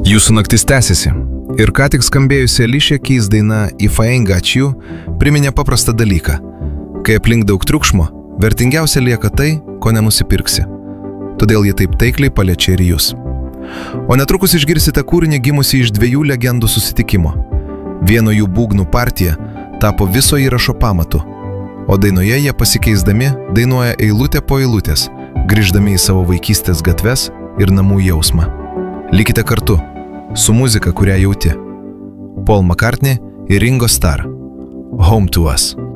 Jūsų naktis tęsiasi ir ką tik skambėjusi Alicia Keys daina If I Ain't Got You priminė paprastą dalyką. Kai aplink daug triukšmo, vertingiausia lieka tai, ko nenusipirksi. Todėl ji taip taikliai paliečia ir jūs. O netrukus išgirsite kūrinį gimusį iš dviejų legendų susitikimo. Vieno jų būgnų partija tapo viso įrašo pamatu, o dainoje jie pasikeisdami dainuoja eilutę po eilutės, grįždami į savo vaikystės gatves ir namų jausmą. Likite kartu su muzika, kurią jauti. Paul McCartney ir Ringo Starr. Home to Us.